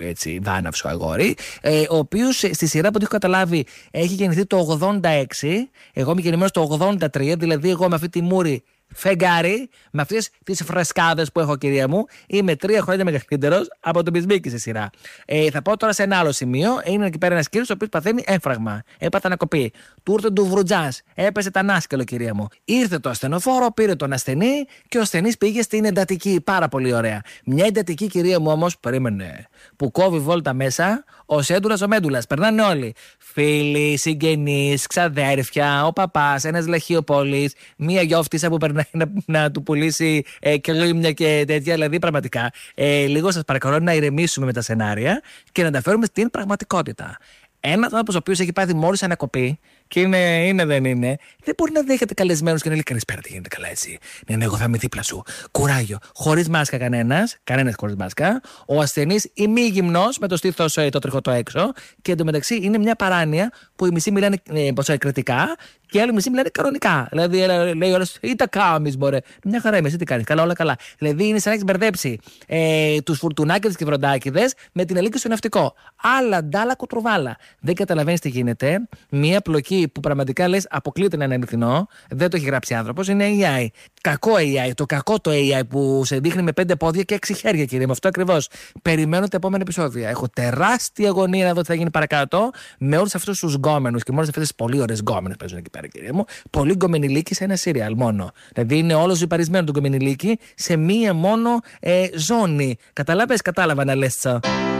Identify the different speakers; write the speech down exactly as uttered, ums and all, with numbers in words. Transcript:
Speaker 1: έτσι, βάναυσο αγόρι, ε, ο οποίος στη σειρά από ό,τι έχω καταλάβει έχει γεννηθεί το ογδόντα έξι. Εγώ είμαι γεννημένος το ογδόντα τρία, δηλαδή εγώ με αυτή τη μούρη φεγγάρι, με αυτές τις φρεσκάδες που έχω, κυρία μου, είμαι τρία χρόνια μεγαλύτερος από τον Μπισμίκη στη σειρά. Ε, θα πάω τώρα σε ένα άλλο σημείο. Είναι εκεί πέρα ένας κύριος ο οποίος παθαίνει έμφραγμα. Έπαθε ανακοπή. Του ήρθε του βρουτζάς. Έπεσε τανάσκελο, κυρία μου. Ήρθε το ασθενοφόρο, πήρε τον ασθενή και ο ασθενής πήγε στην εντατική. Πάρα πολύ ωραία. Μια εντατική, κυρία μου, όμως, περίμενε. Που κόβει βόλτα μέσα ο Σέντουλας ο Μέντουλας. Περνάνε όλοι. Φίλοι, συγγενείς, ξαδέρφια, ο παπάς, ένας λαχιοπόλης, μία γιόφτισσα που περνάει να, να του πουλήσει ε, και λίμνια και τέτοια. Δηλαδή, πραγματικά, ε, λίγο σας παρακαλώ να ηρεμήσουμε με τα σενάρια και να τα φέρουμε στην πραγματικότητα. Ένας άνθρωπος ο οποίος έχει πάθει μόλις ανακοπή και είναι, είναι δεν είναι, δεν μπορεί να δέχεται καλεσμένους και να λέει καλησπέρα, τι γίνεται, καλά έτσι. Ναι, ναι, εγώ θα είμαι δίπλα σου. Κουράγιο. Χωρίς μάσκα κανένας, κανένας χωρίς μάσκα. Ο ασθενής ημίγυμνος με το στήθος το τριχωτό έξω. Και εντωμεταξύ είναι μια παράνοια που οι μισοί μιλάνε ε, ποσοεκκριτικά και οι άλλοι μισοί μιλάνε κανονικά. Δηλαδή λέει όλες, ή τα κάμεις, μωρέ. Μια χαρά είμαι, εσύ τι κάνεις, καλά, όλα καλά. Δηλαδή είναι σαν να έχεις μπερδέψει ε, τους φουρτουνάκιδες και βροντάκιδες με την ελίκη στο ναυτικό. Άλλα ντάλα κουτρουβάλα. Δεν καταλαβαίνεις τι γίνεται. Μια πλοκή που πραγματικά λες αποκλείται να είναι αληθινό, δεν το έχει γράψει άνθρωπος, είναι έι άι. Κακό έι άι, το κακό το έι άι που σε δείχνει με πέντε πόδια και έξι χέρια, κύριε. Με αυτό ακριβώς. Περιμένω τα επόμενα επεισόδια. Έχω τεράστια αγωνία να δω τι θα γίνει παρακάτω με όλους αυτούς τους γκόμενους και με όλες αυτές τις πολύ ωραίες γκόμενες που παίζουν εκεί πέρα, κύριε μου. Πολύ γκομενιλίκη σε ένα σύριαλ μόνο. Δηλαδή είναι όλο ζυπαρισμένο το γκομενιλίκη σε μία μόνο ε, ζώνη. Καταλάβες, κατάλαβα να λες.